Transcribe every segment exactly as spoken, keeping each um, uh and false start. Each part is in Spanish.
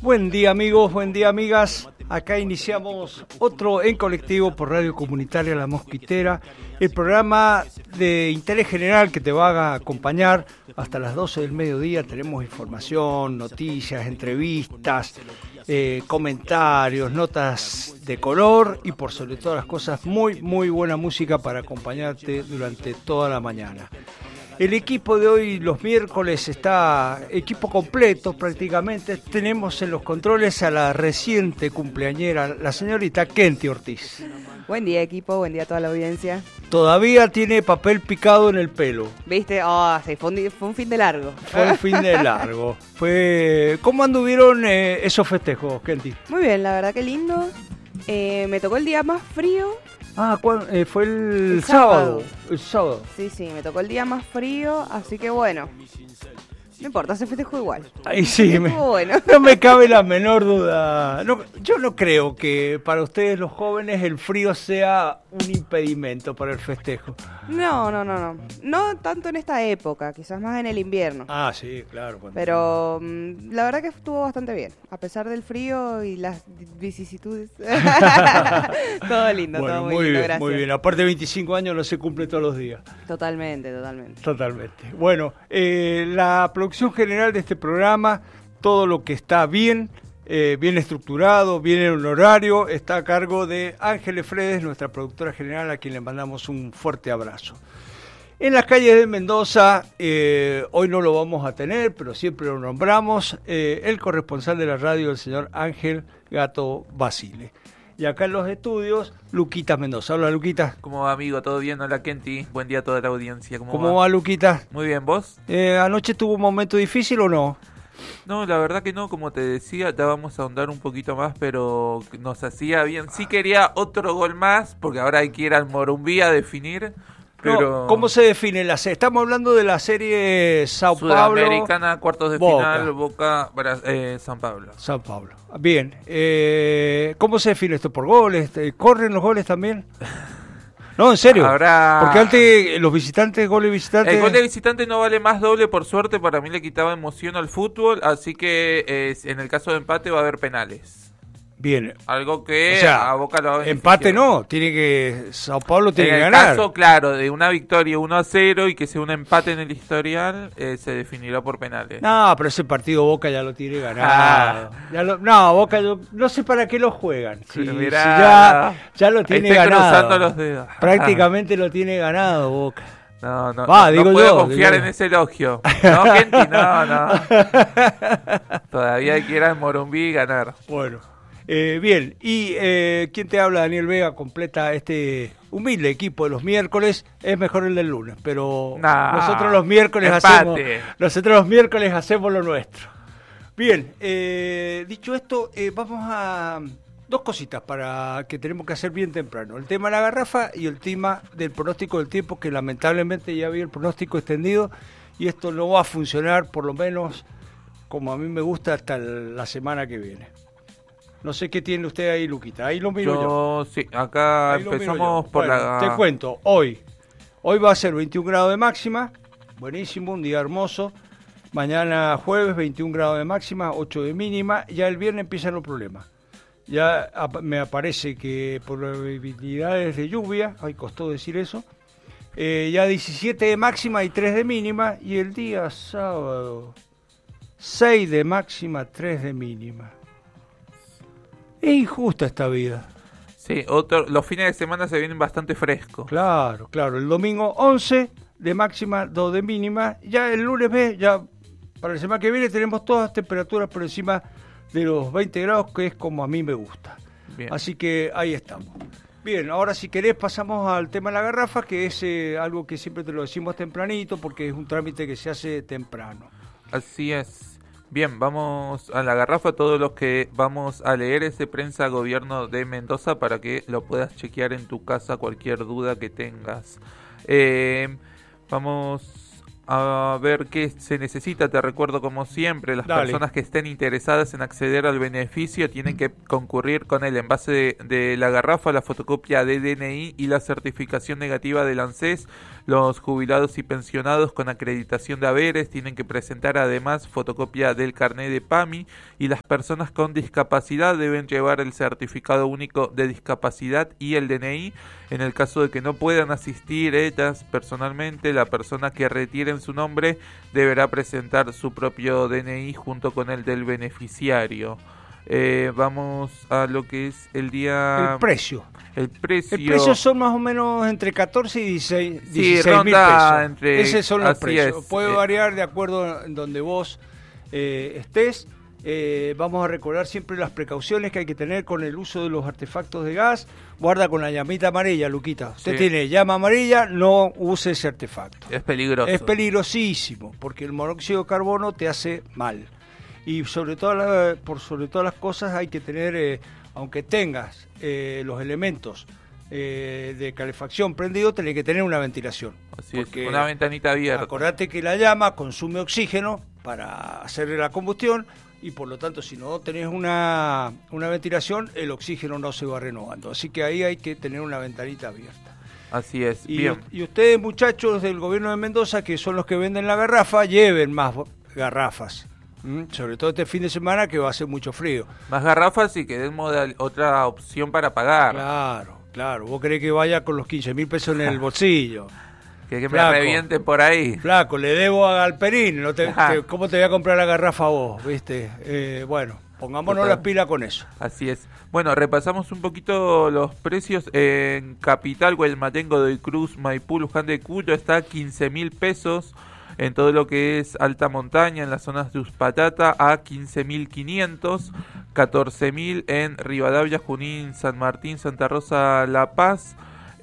Buen día amigos, buen día amigas. Acá iniciamos otro En Colectivo por Radio Comunitaria La Mosquitera, el programa de interés general que te va a acompañar hasta las doce del mediodía. Tenemos información, noticias, entrevistas, eh, comentarios, notas de color y por sobre todas las cosas muy, muy buena música para acompañarte durante toda la mañana. El equipo de hoy, los miércoles, está equipo completo prácticamente. Tenemos en los controles a la reciente cumpleañera, la señorita Kenty Ortiz. Buen día, equipo, buen día a toda la audiencia. Todavía tiene papel picado en el pelo. ¿Viste? Oh, sí, fue un, fue un fin de largo. Fue un fin de largo. Fue... ¿Cómo anduvieron eh, esos festejos, Kenty? Muy bien, la verdad que lindo. Eh, me tocó el día más frío. Ah, ¿cuándo? Eh, fue el, el sábado. sábado. El sábado. Sí, sí, me tocó el día más frío, así que bueno. No importa, se festejó igual. Ahí sí, me, bueno. No me cabe la menor duda. No, yo no creo que para ustedes los jóvenes el frío sea un impedimento para el festejo. No, no, no, no. No tanto en esta época, quizás más en el invierno. Ah, sí, claro. Cuando... Pero mmm, la verdad que estuvo bastante bien, a pesar del frío y las vicisitudes. Todo lindo, bueno, todo muy, muy lindo, bien, gracias. muy bien. Aparte de veinticinco años no se cumple todos los días. Totalmente, totalmente. Totalmente. Bueno, eh, la producción general de este programa, todo lo que está bien, eh, bien estructurado, bien en un horario, está a cargo de Ángeles Fredes, nuestra productora general, a quien le mandamos un fuerte abrazo. En las calles de Mendoza, eh, hoy no lo vamos a tener, pero siempre lo nombramos, eh, el corresponsal de la radio, el señor Ángel Gato Basile. Y acá en los estudios, Luquita Mendoza. Hola, Luquita. ¿Cómo va, amigo? ¿Todo bien? Hola, Kenty. Buen día a toda la audiencia. ¿Cómo, ¿Cómo va, va Luquita? Muy bien, ¿vos? Eh, ¿Anoche tuvo un momento difícil o no? No, la verdad que no. Como te decía, ya vamos a ahondar un poquito más, pero nos hacía bien. Sí quería otro gol más, porque ahora hay que ir al Morumbí a definir. Pero... No, ¿cómo se define la serie? Estamos hablando de la serie Sao Paulo. Sudamericana, cuartos de Boca. final, Boca, eh, San Pablo. San Pablo. Bien. Eh, ¿Cómo se define esto? ¿Por goles? ¿Corren los goles también? No, en serio. Habrá... Porque antes los visitantes, goles visitantes... El gol de visitante no vale más doble, por suerte. Para mí le quitaba emoción al fútbol. Así que eh, en el caso de empate va a haber penales. Bien. Algo que o sea, a Boca lo empate no, tiene que Sao Paulo tiene que ganar. En el caso, claro, de una victoria uno a cero y que sea un empate en el historial, eh, se definirá por penales. No, pero ese partido Boca ya lo tiene ganado. Ah. Ya lo, no, Boca yo, no sé para qué lo juegan. Si, Mirá, si ya, ya lo tiene estoy ganado. cruzando los dedos. Prácticamente lo tiene ganado Boca. No, no, Va, no, digo no puedo yo, confiar digo. en ese elogio. No, Kenty, no, no. Todavía hay que ir al Morumbí y ganar. Bueno. Eh, bien, y eh, ¿quién te habla? Daniel Vega completa este humilde equipo de los miércoles. Es mejor el del lunes, pero nah, nosotros los miércoles empate. hacemos nosotros los miércoles hacemos lo nuestro. Bien, eh, dicho esto, eh, vamos a dos cositas para que tenemos que hacer bien temprano. El tema de la garrafa y el tema del pronóstico del tiempo, que lamentablemente ya había el pronóstico extendido y esto no va a funcionar, por lo menos como a mí me gusta, hasta la semana que viene. No sé qué tiene usted ahí, Luquita. Ahí lo miro yo. Yo, sí, acá Ahí empezamos por bueno, la... Te cuento, hoy. Hoy va a ser veintiún grados de máxima. Buenísimo, un día hermoso. Mañana jueves, veintiún grados de máxima, ocho de mínima. Ya el viernes empiezan los problemas. Ya ap- me aparece que probabilidades de lluvia, ay, costó decir eso. Eh, ya diecisiete de máxima y tres de mínima. Y el día sábado, seis de máxima, tres de mínima. Es injusta esta vida. Sí, otro, los fines de semana se vienen bastante frescos. Claro, claro. El domingo once de máxima, dos de mínima. Ya el lunes, ¿ves? Ya para la semana que viene tenemos todas las temperaturas por encima de los veinte grados, que es como a mí me gusta. Bien. Así que ahí estamos. Bien, ahora si querés pasamos al tema de la garrafa, que es eh, algo que siempre te lo decimos tempranito, porque es un trámite que se hace temprano. Así es. Bien, vamos a la garrafa. Todos los que vamos a leer ese Prensa Gobierno de Mendoza para que lo puedas chequear en tu casa, cualquier duda que tengas. Eh, vamos a ver qué se necesita. Te recuerdo, como siempre, las Dale. personas que estén interesadas en acceder al beneficio tienen que concurrir con el envase de, de la garrafa, la fotocopia de D N I y la certificación negativa del ANSES. Los jubilados y pensionados con acreditación de haberes tienen que presentar además fotocopia del carnet de PAMI, y las personas con discapacidad deben llevar el certificado único de discapacidad y el D N I. En el caso de que no puedan asistir ellas personalmente, la persona que retire en su nombre deberá presentar su propio D N I junto con el del beneficiario. Eh, vamos a lo que es el día... El precio. El precio... El precio son más o menos entre catorce y dieciséis Sí, mil ronda pesos. entre... Esos son los así precios. es. Puede Eh, variar de acuerdo en donde vos eh, estés. Eh, vamos a recordar siempre las precauciones que hay que tener con el uso de los artefactos de gas. Guarda con la llamita amarilla, Luquita. Usted Sí. tiene llama amarilla, no use ese artefacto. Es peligroso. Es peligrosísimo, porque el monóxido de carbono te hace mal. Y sobre todo, la- por sobre todas las cosas hay que tener, eh, aunque tengas eh, los elementos eh, de calefacción prendido, tenés que tener una ventilación. Así es, Porque una ventanita abierta. acordate que la llama consume oxígeno para hacer la combustión, y por lo tanto, si no tenés una, una ventilación, el oxígeno no se va renovando. Así que ahí hay que tener una ventanita abierta. Así es, Y, bien. y ustedes, muchachos del gobierno de Mendoza, que son los que venden la garrafa, lleven más bo- garrafas. ¿Mm? Sobre todo este fin de semana, que va a hacer mucho frío. Más garrafas y que den modal- otra opción para pagar. Claro, claro. Vos querés que vaya con los quince mil pesos en el bolsillo. Que, que me Flaco. revienten por ahí. Flaco, le debo a Galperín. No te, Ajá. te- ¿Cómo te voy a comprar la garrafa a vos? ¿Viste? Eh, bueno, pongámonos Total. las pilas con eso. Así es. Bueno, repasamos un poquito los precios. En Capital, Guaymallén, Godoy Cruz, Maipú, Luján de Cuyo está a quince mil pesos. En todo lo que es alta montaña, en las zonas de Uspallata, a quince mil quinientos. catorce mil en Rivadavia, Junín, San Martín, Santa Rosa, La Paz.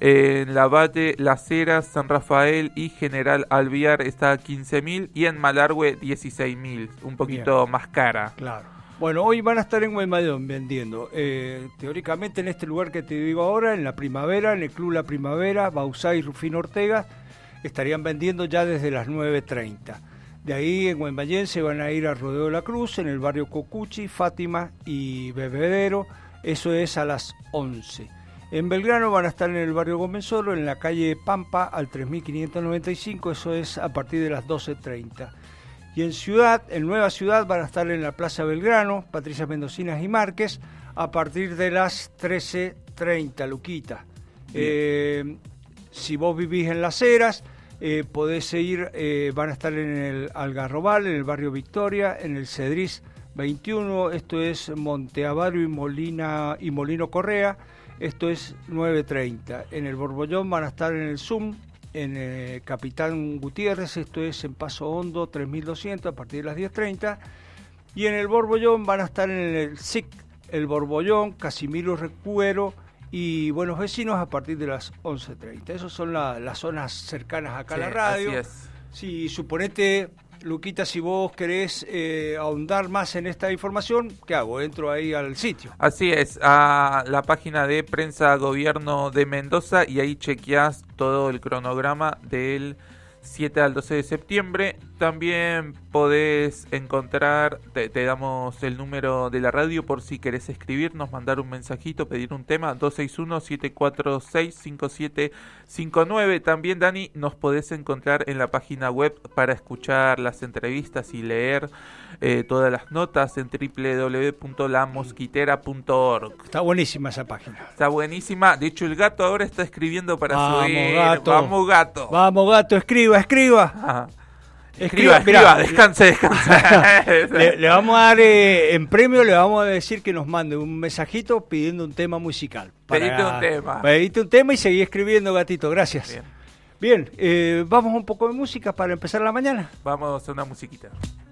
En La Valle, Las Heras, San Rafael y General Alvear está a quince mil. Y en Malargüe, dieciséis mil. Un poquito Bien. más cara. Claro. Bueno, hoy van a estar en Guaymallén vendiendo. Eh, teóricamente en este lugar que te digo ahora, en la primavera, en el Club La Primavera, Bausá y Rufino Ortega, estarían vendiendo ya desde las nueve treinta. De ahí en Guaymallén se van a ir a Rodeo de la Cruz, en el barrio Cocuchi, Fátima y Bebedero. Eso es a las once. En Belgrano van a estar en el barrio Gomenzoro, en la calle Pampa, al tres mil quinientos noventa y cinco. Eso es a partir de las doce treinta. Y en Ciudad, en Nueva Ciudad, van a estar en la Plaza Belgrano, Patricia Mendocinas y Márquez, a partir de las trece treinta, Luquita. Eh, si vos vivís en Las Heras, eh, podés ir, eh, van a estar en el Algarrobal, en el barrio Victoria, en el Cedriz veintiuno, esto es Monteavario y Molina y Molino Correa, esto es nueve treinta. En el Borbollón van a estar en el Zoom, en eh, Capitán Gutiérrez, esto es en Paso Hondo tres mil doscientos a partir de las diez treinta. Y en el Borbollón van a estar en el S I C, el Borbollón, Casimiro Recuero y Buenos Vecinos a partir de las once treinta. Esas son la, las zonas cercanas acá Sí, a la radio. así es. Si suponete, Luquita, si vos querés eh, ahondar más en esta información, ¿qué hago? Entro ahí al sitio. Así es, a la página de Prensa Gobierno de Mendoza y ahí chequeás todo el cronograma del siete al doce de septiembre. También podés encontrar, te, te damos el número de la radio por si querés escribirnos, mandar un mensajito, pedir un tema, dos seis uno, siete cuatro seis, cinco siete cinco nueve. También, Dani, nos podés encontrar en la página web para escuchar las entrevistas y leer eh, todas las notas en doble u doble u doble u punto la mosquitera punto org. Está buenísima esa página. Está buenísima. De hecho, el gato ahora está escribiendo para Vamos, subir. gato. Vamos, gato. Vamos, gato, escriba, escriba. Ajá. Escriba, Escriba, mirá. escriba, descanse, descanse. Le, le vamos a dar eh, en premio, le vamos a decir que nos mande un mensajito pidiendo un tema musical. Pedite un tema. Pedite un tema y seguí escribiendo, gatito. Gracias. Bien. Bien, eh, vamos a un poco de música para empezar la mañana. Vamos a una musiquita.